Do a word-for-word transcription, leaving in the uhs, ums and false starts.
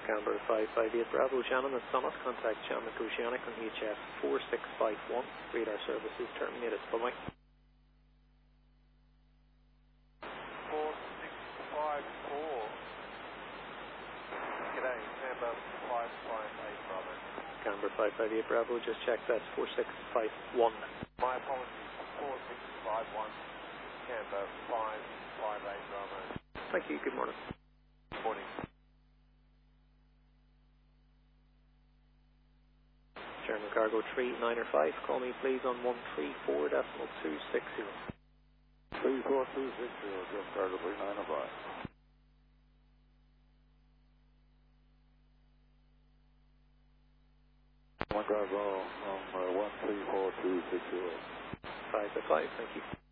Canberra five five eight Bravo, Shannon at Summit. Contact Shannon Oceanic on H F four six five one. Radar services terminated. Bye-bye. four six five four. G'day, Canberra five five eight Bravo. Canberra five five eight Bravo, just check that's four six five one. My apologies, four six five one. Canberra five five eight Bravo. Thank you, good morning. Good morning. German Cargo three nine or five, call me please on one three four decimal two six zero. three four two six zero, German Cargo three nine or five. One Cargo, um, uh, one three four two six zero. five to five, thank you.